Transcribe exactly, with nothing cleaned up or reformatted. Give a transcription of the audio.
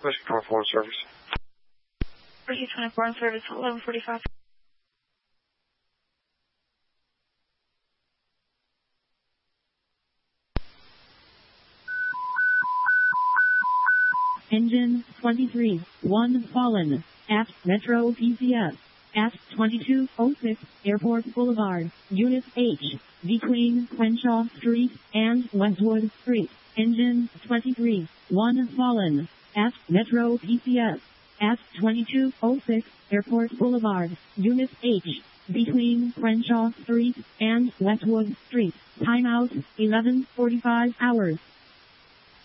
Southwest twenty-four service. Mercy twenty-four on service, eleven forty-five. Engine twenty-three, one fallen, at Metro P C S, at twenty-two oh six Airport Boulevard, Unit H, between Crenshaw Street and Westwood Street. Engine twenty-three, one fallen, at Metro P C S, at twenty-two oh six Airport Boulevard, Unit H, between Crenshaw Street and Westwood Street. Timeout, eleven forty-five hours.